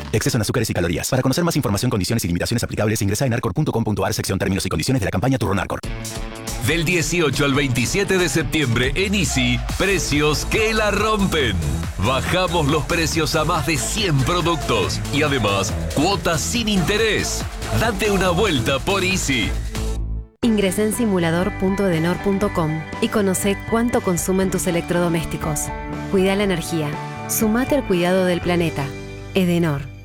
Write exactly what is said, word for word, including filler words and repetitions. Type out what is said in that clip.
Exceso en azúcares y calorías. Para conocer más información, condiciones y limitaciones aplicables, ingresa en arcor punto com punto ar, sección términos y condiciones de la campaña Turrón Arcor. Del dieciocho al veintisiete de septiembre en Easy, precios que la rompen. Bajamos los precios a más de cien productos y además cuotas sin interés. Date una vuelta por Easy. Ingresa en simulador punto edenor punto com y conoce cuánto consumen tus electrodomésticos. Cuida la energía. Sumate al cuidado del planeta. Edenor.